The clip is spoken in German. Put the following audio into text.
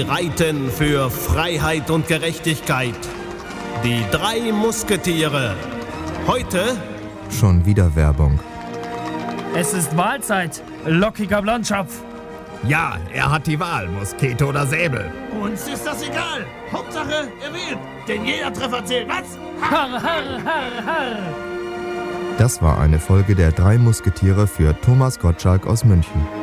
Sie reiten für Freiheit und Gerechtigkeit. Die 3 Musketiere. Heute schon wieder Werbung. Es ist Wahlzeit, lockiger Blondschopf. Ja, er hat die Wahl, Muskete oder Säbel. Uns ist das egal. Hauptsache, er wählt. Denn jeder Treffer zählt, was? Harr, harr, harr, harr. Das war eine Folge der 3 Musketiere für Thomas Gottschalk aus München.